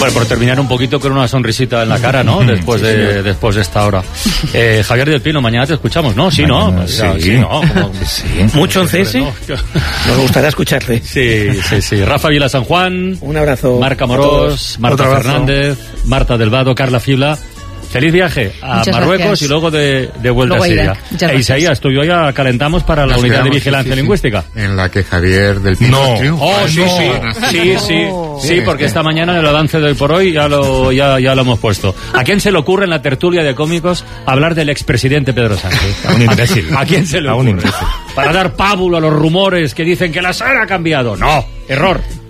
Bueno, por terminar un poquito con una sonrisita en la cara, ¿no? Después de esta hora. Javier del Pino, mañana te escuchamos, ¿no? Sí, mañana, ¿no? Sí, ¿no? ¿Mucho en CS? No. Nos gustaría escucharte. Sí. Rafa Vila San Juan. Un abrazo. Marca Morós, Marta Fernández, Marta del Vado, Carla Fibla. Feliz viaje a Muchas Marruecos gracias. Y luego de vuelta luego a Siria. Isaías, tú y yo ya calentamos para la unidad de vigilancia lingüística. En la que Javier del Pino triunfa. Sí, porque esta mañana en el avance de hoy por hoy ya lo hemos puesto. ¿A quién se le ocurre en la tertulia de cómicos hablar del expresidente Pedro Sánchez? A un imbécil. ¿A quién se le ocurre? Para dar pábulo a los rumores que dicen que la SER ha cambiado. No, error.